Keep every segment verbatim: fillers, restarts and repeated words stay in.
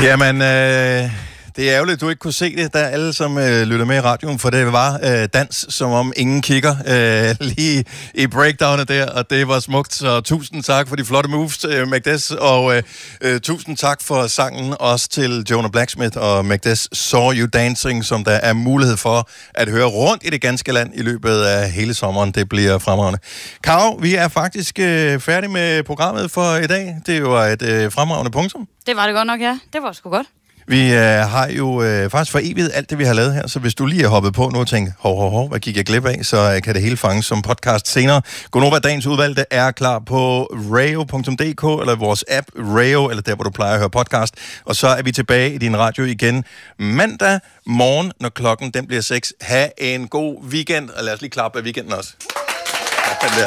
Jamen, øh, det er ærgerligt, at du ikke kunne se det, der alle, som øh, lytter med i radioen, for det var øh, dans, som om ingen kigger øh, lige i breakdownet der, og det var smukt. Så tusind tak for de flotte moves, øh, Magdes, og øh, øh, tusind tak for sangen også til Jonah Blacksmith og Magdes Saw You Dancing, som der er mulighed for at høre rundt i det ganske land i løbet af hele sommeren. Det bliver fremragende. Karo, vi er faktisk øh, færdige med programmet for i dag. Det var et øh, fremragende punktum. Det var det godt nok, ja. Det var sgu godt. Vi øh, har jo øh, faktisk for evigt alt det, vi har lavet her, så hvis du lige er hoppet på nu og tænker, hov, hov, hov, hvad gik jeg glip af, så øh, kan det hele fanges som podcast senere. Godnova, dagens udvalgte er klar på radio punktum d k, eller vores app Radio, eller der, hvor du plejer at høre podcast. Og så er vi tilbage i din radio igen mandag morgen, når klokken den bliver seks. Ha' en god weekend, og lad os lige klappe af weekenden også. Ja,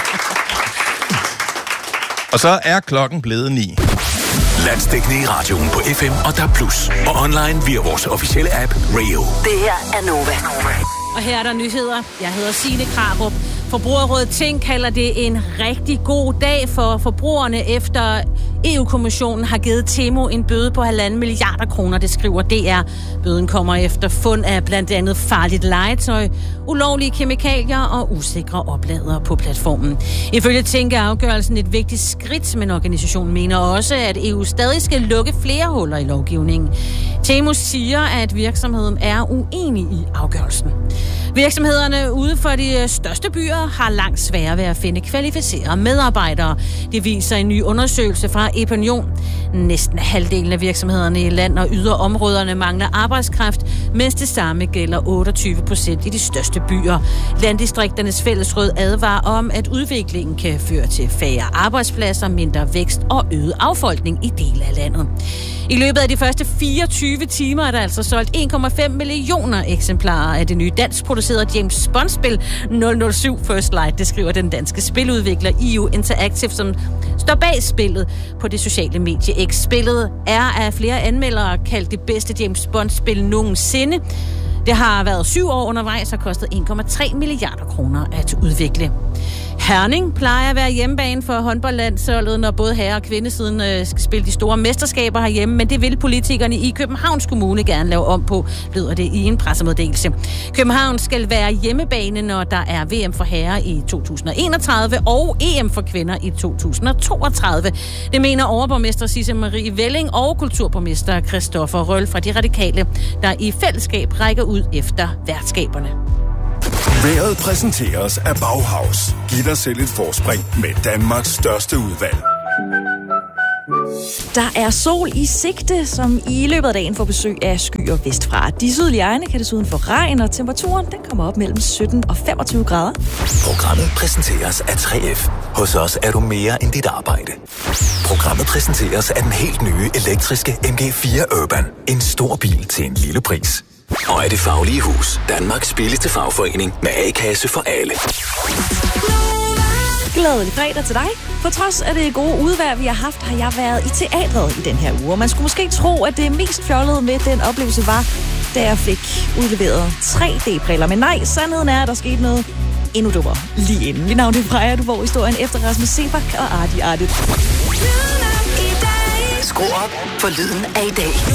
og så er klokken blevet ni. Landsdækkende i radioen på F M og D A B plus, og online via vores officielle app Radio. Det her er Nova. Og her er der nyheder. Jeg hedder Signe Krarup. Forbrugerrådet Tænk kalder det en rigtig god dag for forbrugerne, efter E U-kommissionen har givet Temu en bøde på halvanden milliarder kroner, det skriver D R. Bøden kommer efter fund af blandt andet farligt legetøj, ulovlige kemikalier og usikre opladere på platformen. Ifølge Tænk er afgørelsen et vigtigt skridt, men organisationen mener også, at E U stadig skal lukke flere huller i lovgivningen. Temu siger, at virksomheden er uenig i afgørelsen. Virksomhederne ude for de største byer har langt sværere ved at finde kvalificerede medarbejdere. Det viser en ny undersøgelse fra Epinion. Næsten halvdelen af virksomhederne i land- og yderområderne mangler arbejdskraft, mens det samme gælder otteogtyve procent i de største byer. Landdistrikternes fællesråd advarer om, at udviklingen kan føre til færre arbejdspladser, mindre vækst og øget affolkning i dele af landet. I løbet af de første fireogtyve timer er der altså solgt en komma fem millioner eksemplarer af det nye danskproducerede James Bond-spil nul nul syv First Light. Det skriver den danske spiludvikler E U Interactive, som står bag spillet på det sociale medie X. Spillet er af flere anmeldere kaldt det bedste James Bond-spil nogensinde. Det har været syv år undervejs og kostet en komma tre milliarder kroner at udvikle. Herning plejer at være hjemmebane for håndboldlandsholdet, når både herre- og kvindesiden øh, skal spille de store mesterskaber herhjemme, men det vil politikerne i Københavns Kommune gerne lave om på, lyder det i en pressemeddelelse. København skal være hjemmebane, når der er V M for herrer i to tusind og enogtredive og E M for kvinder i to tusind og toogtredive. Det mener overborgmester Sisse Marie Velling og kulturborgmester Christoffer Røll fra De Radikale, der i fællesskab rækker ud efter værtskaberne. Vejret præsenteres af Bauhaus. Giv dig selv et forspring med Danmarks største udvalg. Der er sol i sigte, som i løbet af dagen får besøg af skyer vestfra. De sydlige egne kan desuden få regn, og temperaturen den kommer op mellem sytten og femogtyve grader. Programmet præsenteres af tre F. Hos os er du mere end dit arbejde. Programmet præsenteres af den helt nye elektriske M G fire Urban. En stor bil til en lille pris. Og er Det Faglige Hus, Danmarks billigste fagforening med A-kasse for alle. Glædelig fredag til dig. For trods af det gode udvejr, vi har haft, har jeg været i teatret i den her uge. Man skulle måske tro, at det mest fjollede med den oplevelse var, da jeg fik udleveret tre D-briller. Men nej, sandheden er, at der skete noget endnu dummere lige inden. Mit navn er Freja, du får historien efter Rasmus Sebak og Arti Arti. Skru op for lyden af i dag.